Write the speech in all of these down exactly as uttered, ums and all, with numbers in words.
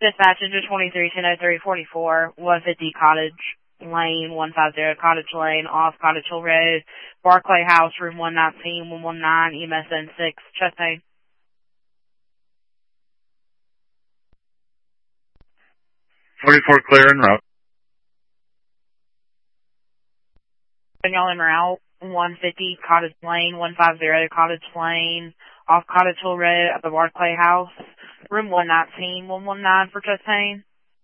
Dispatch into twenty-three ten oh three forty-four, one fifty Cottage Lane, one fifty Cottage Lane, off Cottage Hill Road, Barclay House, room one nineteen, one one nine, E M S N six, chest pain. forty-four clear en route. Y'all in route, one fifty Cottage Lane, one fifty Cottage Lane, off Cottage Hill Road at the Barclay House, room one nineteen, one one nine for chest pain.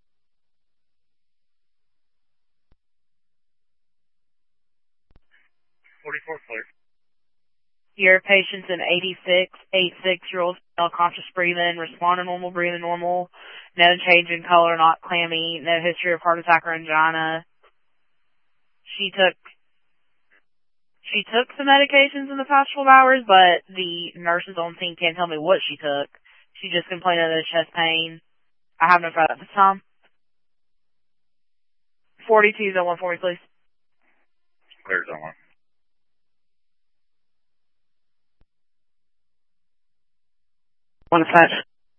forty-four clear. Your patient's an eighty-six, eighty-six-year-old female, conscious breathing, respond to normal, breathing normal, no change in color, not clammy, no history of heart attack or angina. She took, she took some medications in the past twelve hours, but the nurses on scene can't tell me what she took. She just complained of the chest pain. I have no further at this time. forty-two oh one for me, please. Clear zone one. One dispatch.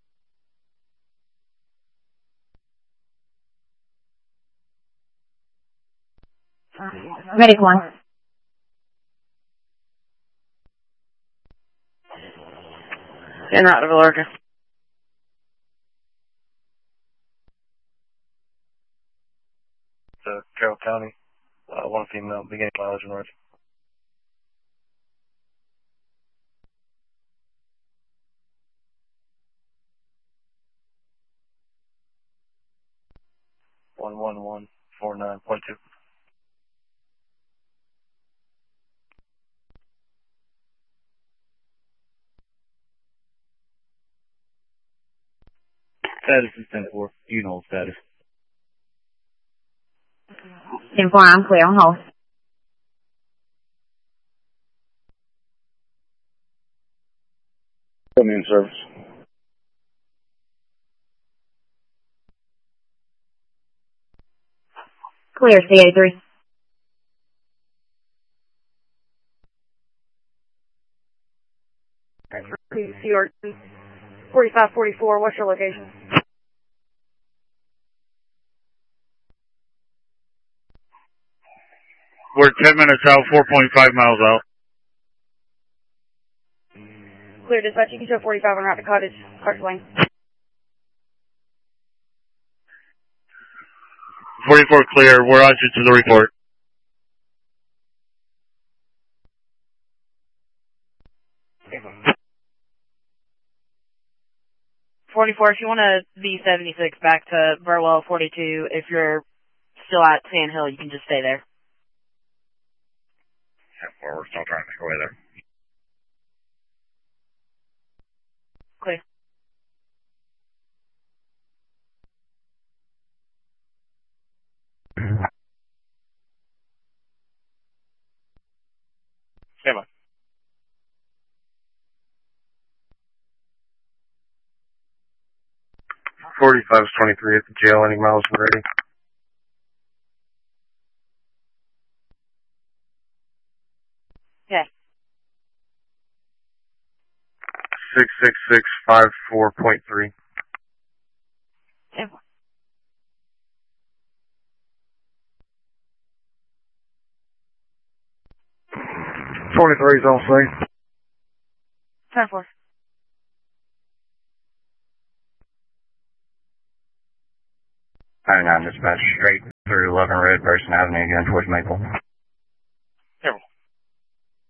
Medic one. En route to Valorca. To Carroll County, uh, one female, beginning mileage north. One one one four nine point two. Status is ten four. You know status. ten four, I'm clear on hold. Immune service. Clear, C A three. C R T forty-five forty-four, what's your location? We're ten minutes out, four point five miles out. Clear dispatch, you can show forty-five on route to Cottage, Cottage Lane. forty-four clear, we're on to the report. forty-four, if you want to B seventy-six back to Burwell forty-two, if you're still at Sand Hill, you can just stay there. Yeah, well, we're still trying to make our way there. Clear. Stand by. forty-five twenty-three at the jail, any miles and ready. Okay. six six six five four point three. ten four. twenty-three is on scene. ten four. ninety-nine dispatch straight through eleven Red Person Avenue going towards Maple.